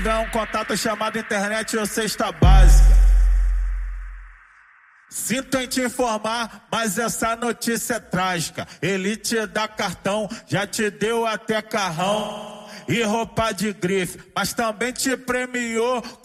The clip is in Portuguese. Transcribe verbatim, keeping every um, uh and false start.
É um contato chamado internet ou cesta básica. Sinto em te informar, mas essa notícia é trágica. Ele te dá cartão, já te deu até carrão e roupa de grife, mas também te premiou